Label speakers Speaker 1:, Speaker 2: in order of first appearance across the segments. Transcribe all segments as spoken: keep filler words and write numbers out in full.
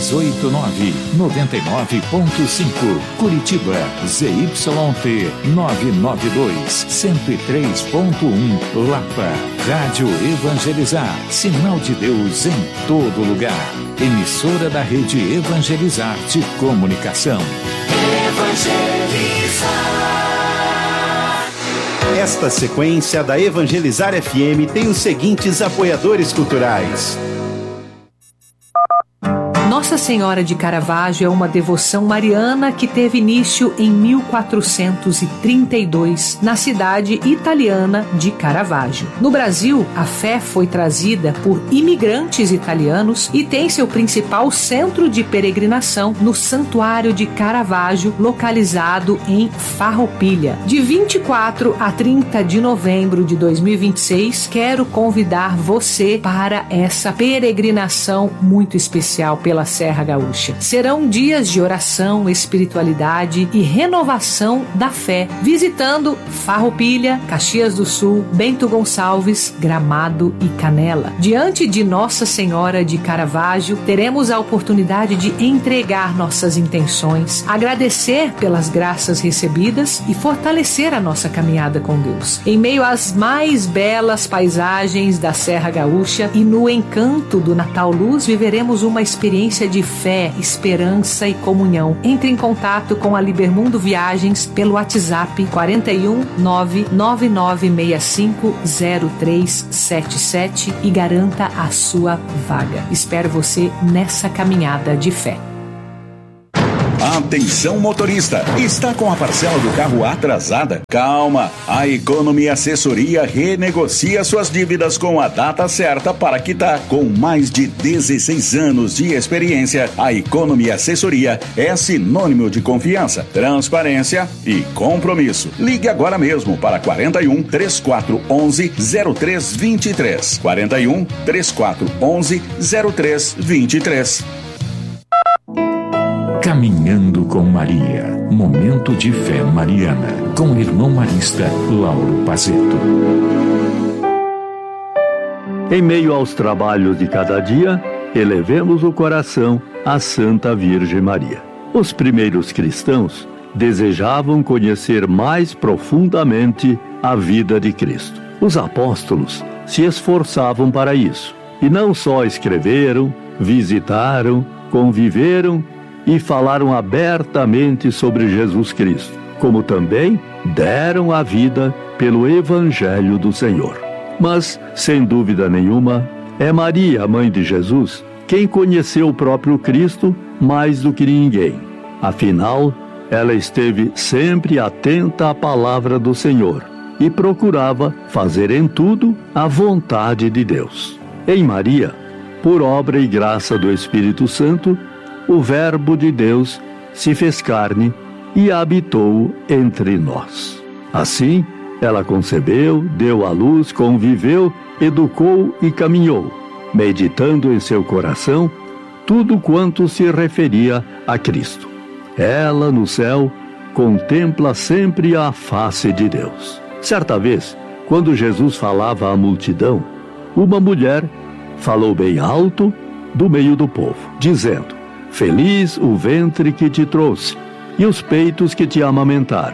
Speaker 1: três oito nove, nove nove ponto cinco. Curitiba, Z Y T nove nove dois, cento e três ponto um. Lapa, Rádio Evangelizar, sinal de Deus em todo lugar. Emissora da Rede Evangelizar de Comunicação.
Speaker 2: Evangelizar. Esta sequência da Evangelizar F M tem os seguintes apoiadores culturais.
Speaker 3: Nossa Senhora de Caravaggio é uma devoção mariana que teve início em mil quatrocentos e trinta e dois, na cidade italiana de Caravaggio. No Brasil, a fé foi trazida por imigrantes italianos e tem seu principal centro de peregrinação no Santuário de Caravaggio, localizado em Farroupilha. De vinte e quatro a trinta de novembro de dois mil e vinte e seis, quero convidar você para essa peregrinação muito especial pela Serra Gaúcha. Serão dias de oração, espiritualidade e renovação da fé, visitando Farroupilha, Caxias do Sul, Bento Gonçalves, Gramado e Canela. Diante de Nossa Senhora de Caravaggio, teremos a oportunidade de entregar nossas intenções, agradecer pelas graças recebidas e fortalecer a nossa caminhada com Deus. Em meio às mais belas paisagens da Serra Gaúcha e no encanto do Natal Luz, viveremos uma experiência de fé, esperança e comunhão. Entre em contato com a Libermundo Viagens pelo WhatsApp quatro um nove nove nove seis cinco zero três sete sete e garanta a sua vaga. Espero você nessa caminhada de fé.
Speaker 4: Atenção motorista, está com a parcela do carro atrasada? Calma, a Economy Assessoria renegocia suas dívidas com a data certa para quitar. Com mais de dezesseis anos de experiência, a Economy Assessoria é sinônimo de confiança, transparência e compromisso. Ligue agora mesmo para quarenta e um, trinta e quatro, onze, zero três vinte e três. quarenta e um, trinta e quatro, onze, zero três vinte e três.
Speaker 1: Caminhando com Maria, momento de fé mariana, com o irmão marista Lauro Pazeto.
Speaker 5: Em meio aos trabalhos de cada dia, elevemos o coração à Santa Virgem Maria. Os primeiros cristãos desejavam conhecer mais profundamente a vida de Cristo. Os apóstolos se esforçavam para isso, e não só escreveram, visitaram, conviveram e falaram abertamente sobre Jesus Cristo, como também deram a vida pelo Evangelho do Senhor. Mas, sem dúvida nenhuma, é Maria, a mãe de Jesus, quem conheceu o próprio Cristo mais do que ninguém. Afinal, ela esteve sempre atenta à palavra do Senhor e procurava fazer em tudo a vontade de Deus. Em Maria, por obra e graça do Espírito Santo, o Verbo de Deus se fez carne e habitou entre nós. Assim, ela concebeu, deu à luz, conviveu, educou e caminhou, meditando em seu coração tudo quanto se referia a Cristo. Ela, no céu, contempla sempre a face de Deus. Certa vez, quando Jesus falava à multidão, uma mulher falou bem alto do meio do povo, dizendo: feliz o ventre que te trouxe e os peitos que te amamentaram.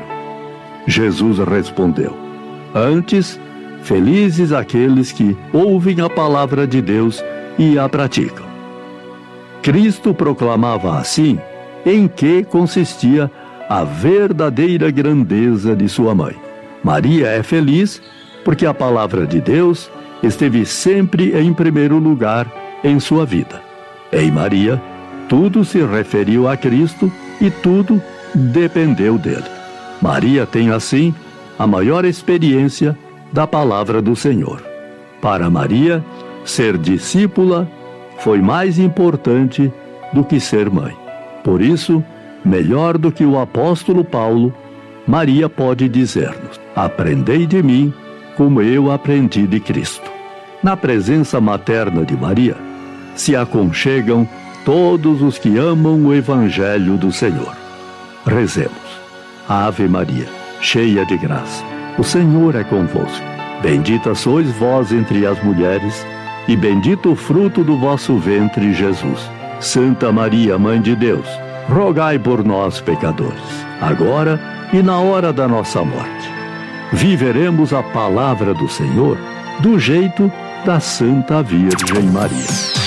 Speaker 5: Jesus respondeu: antes, felizes aqueles que ouvem a palavra de Deus e a praticam. Cristo proclamava assim em que consistia a verdadeira grandeza de sua mãe. Maria é feliz porque a palavra de Deus esteve sempre em primeiro lugar em sua vida. Em Maria, tudo se referiu a Cristo e tudo dependeu dele. Maria tem, assim, a maior experiência da palavra do Senhor. Para Maria, ser discípula foi mais importante do que ser mãe. Por isso, melhor do que o apóstolo Paulo, Maria pode dizer-nos: aprendei de mim como eu aprendi de Cristo. Na presença materna de Maria, se aconchegam todos os que amam o Evangelho do Senhor. Rezemos. Ave Maria, cheia de graça, o Senhor é convosco. Bendita sois vós entre as mulheres, e bendito o fruto do vosso ventre, Jesus. Santa Maria, Mãe de Deus, rogai por nós, pecadores, agora e na hora da nossa morte. Viveremos a palavra do Senhor do jeito da Santa Virgem Maria.